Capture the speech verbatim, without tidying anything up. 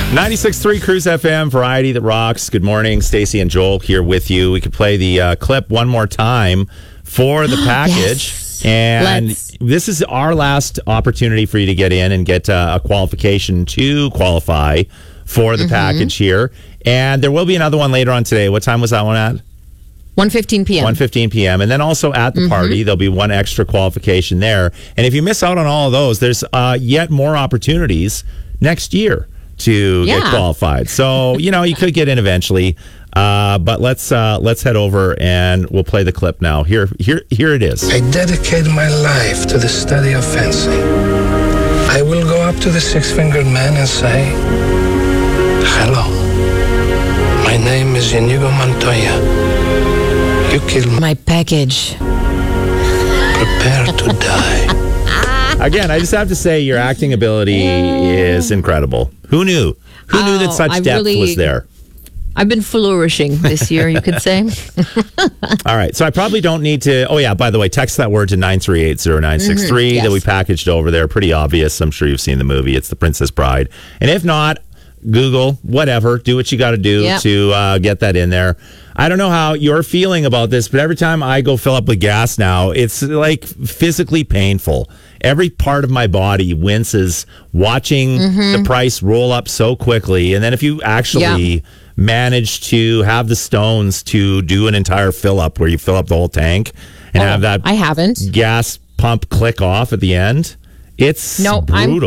ninety-six point three Cruise F M, variety that rocks. Good morning. Stacey and Joel here with you. We could play the uh, clip one more time for the package. Yes. And Let's. This is our last opportunity for you to get in and get uh, a qualification to qualify for the mm-hmm. package here. And there will be another one later on today. What time was that one at? one fifteen p.m. one fifteen p.m. And then also at the mm-hmm. party, there'll be one extra qualification there. And if you miss out on all of those, there's uh, yet more opportunities next year to yeah. get qualified. So, you know, you could get in eventually. Uh, but let's uh, let's head over and we'll play the clip now. Here, here, here it is. I dedicate my life to the study of fencing. I will go up to the six-fingered man and say, "Hello, my name is Inigo Montoya. You killed my package. Prepare to die." Again, I just have to say your acting ability is incredible. Who knew? Who knew oh, that such I depth really, was there? I've been flourishing this year, you could say. All right. So I probably don't need to. Oh, yeah. By the way, text that word to nine three eight zero nine six three mm-hmm, yes. that we packaged over there. Pretty obvious. I'm sure you've seen the movie. It's The Princess Bride. And if not, Google, whatever. Do what you got to do yep. to uh, get that in there. I don't know how you're feeling about this, but every time I go fill up with gas now, it's like physically painful. Every part of my body winces watching mm-hmm. the price roll up so quickly. And then if you actually yep. manage to have the stones to do an entire fill up where you fill up the whole tank and oh, have that I haven't. gas pump click off at the end, it's no, brutal. I'm